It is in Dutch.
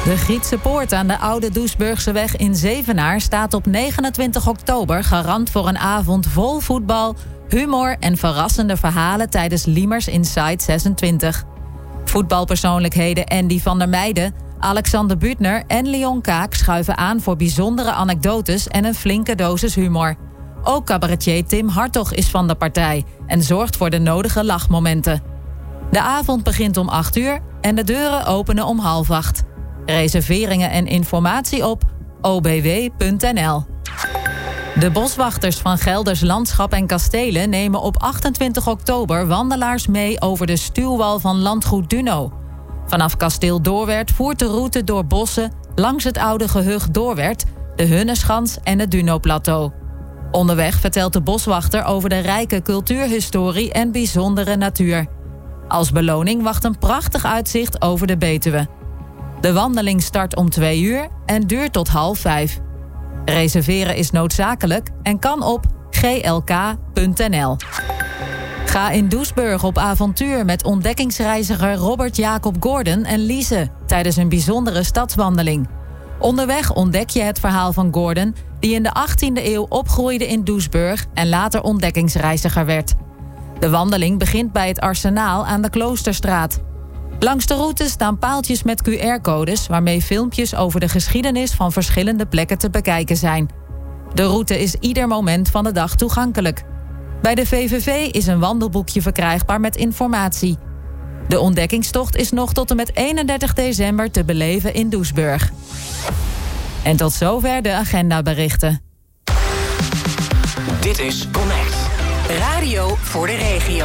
De Grietse Poort aan de Oude Doesburgseweg in Zevenaar staat op 29 oktober garant voor een avond vol voetbal, humor en verrassende verhalen tijdens Liemers Inside 26. Voetbalpersoonlijkheden Andy van der Meijden, Alexander Büttner en Leon Kaak schuiven aan voor bijzondere anekdotes en een flinke dosis humor. Ook cabaretier Tim Hartog is van de partij en zorgt voor de nodige lachmomenten. De avond begint om 8:00 en de deuren openen om 7:30. Reserveringen en informatie op obw.nl. De boswachters van Gelders Landschap en Kastelen nemen op 28 oktober wandelaars mee over de stuwwal van Landgoed Duno. Vanaf kasteel Doorwerth voert de route door bossen langs het oude gehucht Doorwerth, de Hunneschans en het Duno-plateau. Onderweg vertelt de boswachter over de rijke cultuurhistorie en bijzondere natuur. Als beloning wacht een prachtig uitzicht over de Betuwe. De wandeling start om 2:00 en duurt tot 4:30. Reserveren is noodzakelijk en kan op glk.nl. Ga in Doesburg op avontuur met ontdekkingsreiziger Robert Jacob Gordon en Lise tijdens een bijzondere stadswandeling. Onderweg ontdek je het verhaal van Gordon, die in de 18e eeuw opgroeide in Doesburg en later ontdekkingsreiziger werd. De wandeling begint bij het Arsenaal aan de Kloosterstraat. Langs de route staan paaltjes met QR-codes waarmee filmpjes over de geschiedenis van verschillende plekken te bekijken zijn. De route is ieder moment van de dag toegankelijk. Bij de VVV is een wandelboekje verkrijgbaar met informatie. De ontdekkingstocht is nog tot en met 31 december te beleven in Doesburg. En tot zover de agendaberichten. Dit is Connect. Radio voor de regio.